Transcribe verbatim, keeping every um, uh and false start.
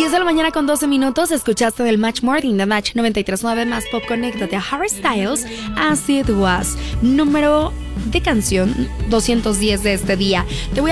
diez de la mañana con doce minutos, escuchaste del Match Morning, The Match noventa y tres punto nueve más Pop. Conéctate a Harry Styles, As It Was, número de canción doscientos diez de este día. Te voy